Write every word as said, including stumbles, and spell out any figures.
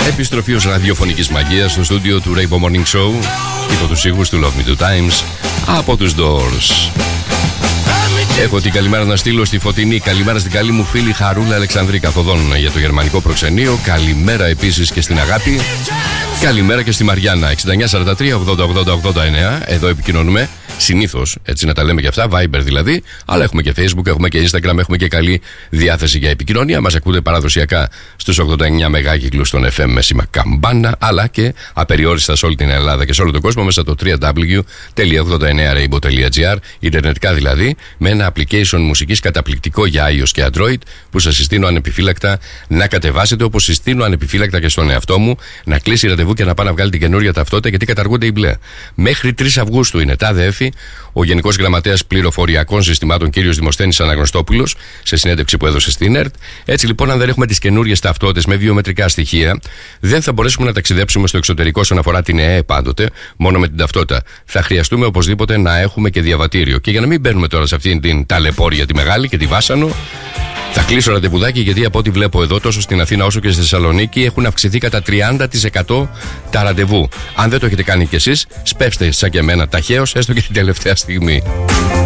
Επιστροφή ως ραδιοφωνικής μαγείας στο στούντιο του Rainbow Morning Show υπό τους ήχους του Love Me Two Times από τους Doors. Έχω την καλημέρα να στείλω στη Φωτεινή. Καλημέρα στην καλή μου φίλη Χαρούλα Αλεξανδρή καθοδόν για το γερμανικό προξενείο. Καλημέρα επίσης και στην Αγάπη. Καλημέρα και στη Μαριάννα. εξήντα εννιά σαράντα τρία ογδόντα ογδόντα ογδόντα εννέα. Εδώ επικοινωνούμε συνήθως, έτσι να τα λέμε και αυτά, Viber δηλαδή. Αλλά έχουμε και Facebook, έχουμε και Instagram, έχουμε και καλή διάθεση για επικοινωνία. Μας ακούτε παραδοσιακά στους ογδόντα εννέα μεγάκυκλους των εφ εμ με σήμα καμπάνα, αλλά και απεριόριστα σε όλη την Ελλάδα και σε όλο τον κόσμο μέσα στο double-u double-u double-u τελεία ογδόντα εννέα rainbow τελεία gr, ιντερνετικά δηλαδή, με ένα application μουσικής καταπληκτικό για iOS και Android που σας συστήνω ανεπιφύλακτα να κατεβάσετε, όπως συστήνω ανεπιφύλακτα και στον εαυτό μου να κλείσει ραντεβού και να πάει να βγάλει την καινούρια ταυτότητα, γιατί καταργούνται οι μπλε. Μέχρι τρεις Αυγούστου είναι τα ΔΕΦΗ. Ο Γενικός Γραμματέας Πληροφοριακών Συστημάτων κ. Δημοσθένης Αναγνωστόπουλος σε συνέντευξη που έδωσε στην ΕΡΤ. Έτσι λοιπόν, αν δεν έχουμε τις καινούριες ταυτότητες με βιομετρικά στοιχεία, δεν θα μπορέσουμε να ταξιδέψουμε στο εξωτερικό όσον αφορά την ΕΕ πάντοτε, μόνο με την ταυτότητα. Θα χρειαστούμε οπωσδήποτε να έχουμε και διαβατήριο. Και για να μην μπαίνουμε τώρα σε αυτήν την ταλαιπώρια τη μεγάλη και τη βάσανο, θα κλείσω ραντεβουδάκι, γιατί από ό,τι βλέπω εδώ, τόσο στην Αθήνα όσο και στη Θεσσαλονίκη, έχουν αυξηθεί κατά τριάντα τοις εκατό τα ραντεβού. Αν δεν το έχετε κάνει κι εσείς, σπεύστε σαν και εμένα ταχαίως, έστω και την τελευταία στιγμή.